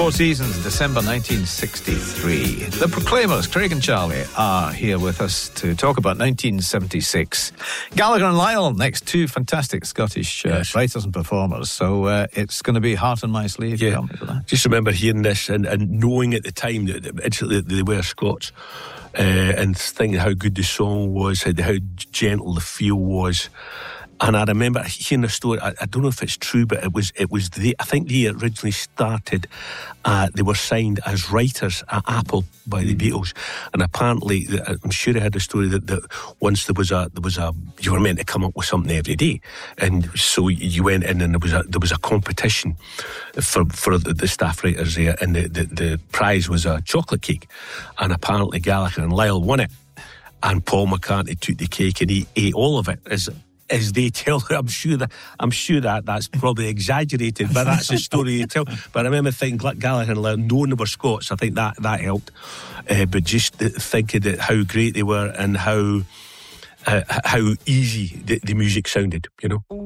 Four Seasons, December 1963. The Proclaimers, Craig and Charlie, are here with us to talk about 1976. Gallagher and Lyle, next, two fantastic Scottish writers and performers. So it's going to be heart on my sleeve. Yeah, just remember hearing this and knowing at the time that instantly they were Scots, and thinking how good the song was, how gentle the feel was. And I remember hearing the story. I don't know if it's true, but it was I think they originally started. They were signed as writers at Apple by the Beatles, and apparently, I'm sure I heard the story that once there was a you were meant to come up with something every day, and so you went in and there was a competition for the staff writers there, and the prize was a chocolate cake, and apparently Gallagher and Lyle won it, and Paul McCartney took the cake and he ate all of it as they tell. I'm sure that that's probably exaggerated, but that's the story they tell. But I remember thinking Gallagher and Lyle, knowing they were Scots, I think that helped. But just thinking that how great they were and how easy the music sounded, you know.